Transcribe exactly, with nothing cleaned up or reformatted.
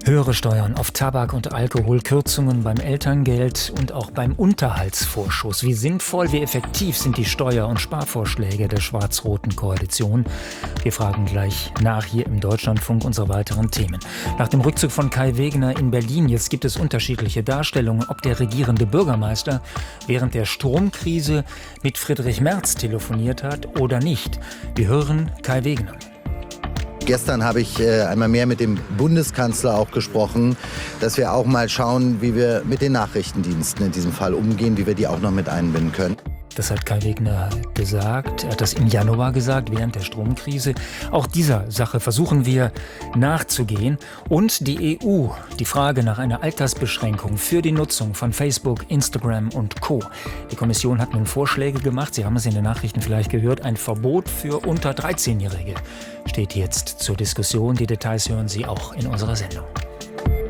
Höhere Steuern auf Tabak und Alkohol, Kürzungen beim Elterngeld und auch beim Unterhaltsvorschuss. Wie sinnvoll, wie effektiv sind die Steuer- und Sparvorschläge der schwarz-roten Koalition? Wir fragen gleich nach hier im Deutschlandfunk unsere weiteren Themen. Nach dem Rückzug von Kai Wegner in Berlin, jetzt gibt es unterschiedliche Darstellungen, ob der regierende Bürgermeister während der Stromkrise mit Friedrich Merz telefoniert hat oder nicht. Wir hören Kai Wegner. Gestern habe ich äh, einmal mehr mit dem Bundeskanzler auch gesprochen, dass wir auch mal schauen, wie wir mit den Nachrichtendiensten in diesem Fall umgehen, wie wir die auch noch mit einbinden können. Das hat Kai Wegner gesagt. Er hat das im Januar gesagt, während der Stromkrise. Auch dieser Sache versuchen wir nachzugehen. Und die E U, die Frage nach einer Altersbeschränkung für die Nutzung von Facebook, Instagram und Co. Die Kommission hat nun Vorschläge gemacht. Sie haben es in den Nachrichten vielleicht gehört. Ein Verbot für unter dreizehnjährige steht jetzt zur Diskussion. Die Details hören Sie auch in unserer Sendung.